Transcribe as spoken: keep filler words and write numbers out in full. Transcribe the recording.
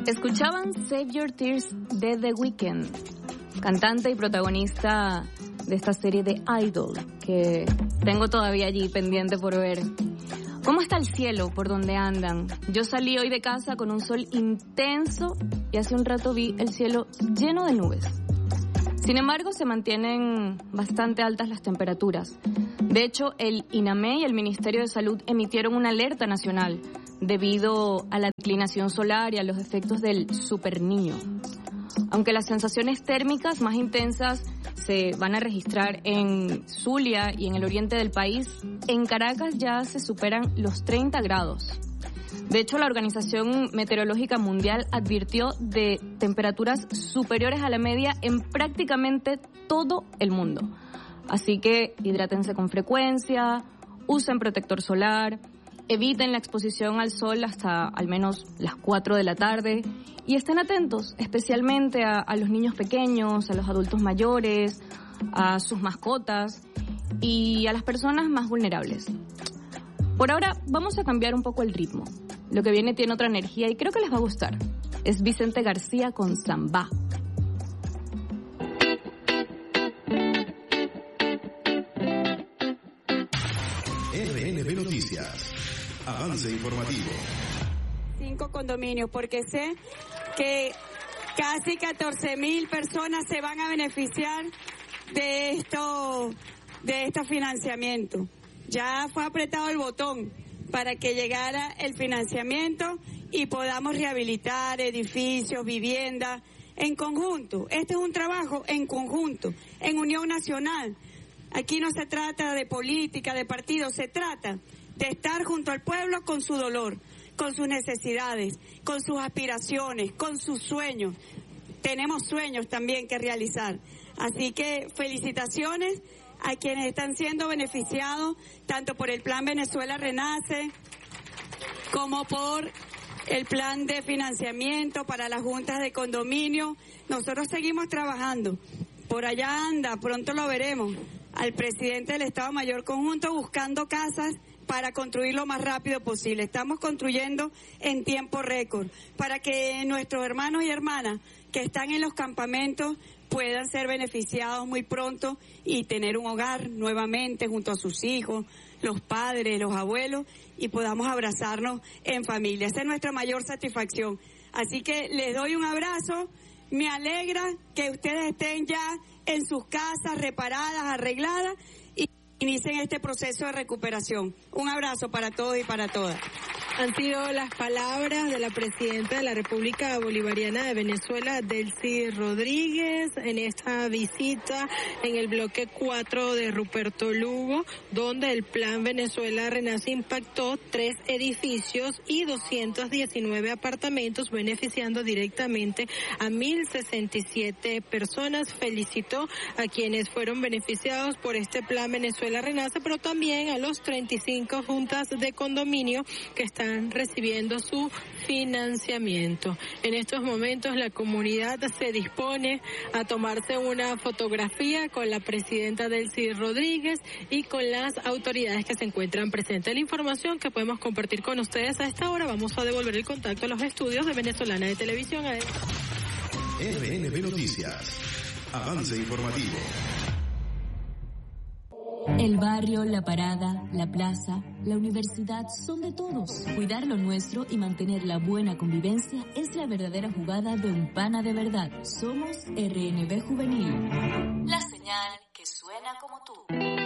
Escuchaban Save Your Tears de The Weeknd, cantante y protagonista de esta serie de Idol, que tengo todavía allí pendiente por ver. ¿Cómo está el cielo por donde andan? Yo salí hoy de casa con un sol intenso y hace un rato vi el cielo lleno de nubes. Sin embargo, se mantienen bastante altas las temperaturas. De hecho, el INAME y el Ministerio de Salud emitieron una alerta nacional debido a la declinación solar y a los efectos del superniño. Aunque las sensaciones térmicas más intensas se van a registrar en Zulia y en el oriente del país, en Caracas ya se superan los treinta grados. De hecho, la Organización Meteorológica Mundial advirtió de temperaturas superiores a la media en prácticamente todo el mundo. Así que hidrátense con frecuencia, usen protector solar, eviten la exposición al sol hasta al menos las cuatro de la tarde y estén atentos especialmente a, a los niños pequeños, a los adultos mayores, a sus mascotas y a las personas más vulnerables. Por ahora vamos a cambiar un poco el ritmo. Lo que viene tiene otra energía y creo que les va a gustar. Es Vicente García con Samba. R N B Noticias. Avance informativo. Cinco condominios, porque sé que casi catorce mil personas se van a beneficiar de esto, de estos financiamientos. Ya fue apretado el botón para que llegara el financiamiento y podamos rehabilitar edificios, viviendas, en conjunto. Este es un trabajo en conjunto, en unión nacional. Aquí no se trata de política, de partidos, se trata de estar junto al pueblo con su dolor, con sus necesidades, con sus aspiraciones, con sus sueños. Tenemos sueños también que realizar. Así que felicitaciones a quienes están siendo beneficiados tanto por el Plan Venezuela Renace como por el plan de financiamiento para las juntas de condominio. Nosotros seguimos trabajando. Por allá anda, pronto lo veremos, al presidente del Estado Mayor Conjunto buscando casas para construir lo más rápido posible. Estamos construyendo en tiempo récord para que nuestros hermanos y hermanas que están en los campamentos puedan ser beneficiados muy pronto y tener un hogar nuevamente junto a sus hijos, los padres, los abuelos, y podamos abrazarnos en familia. Esa es nuestra mayor satisfacción. Así que les doy un abrazo. Me alegra que ustedes estén ya en sus casas reparadas, arregladas y inicien este proceso de recuperación. Un abrazo para todos y para todas. Han sido las palabras de la presidenta de la República Bolivariana de Venezuela, Delcy Rodríguez, en esta visita en el bloque cuatro de Ruperto Lugo, donde el Plan Venezuela Renace impactó tres edificios y doscientos diecinueve apartamentos, beneficiando directamente a mil sesenta y siete personas. Felicitó a quienes fueron beneficiados por este Plan Venezuela Renace, pero también a los treinta y cinco juntas de condominio que están recibiendo su financiamiento. En estos momentos la comunidad se dispone a tomarse una fotografía con la presidenta Delcy Rodríguez y con las autoridades que se encuentran presentes. La información que podemos compartir con ustedes a esta hora. Vamos a devolver el contacto a los estudios de Venezolana de Televisión. A R N B Noticias. Avance informativo. El barrio, la parada, la plaza, la universidad son de todos. Cuidar lo nuestro y mantener la buena convivencia es la verdadera jugada de un pana de verdad. Somos R N B Juvenil. La señal que suena como tú.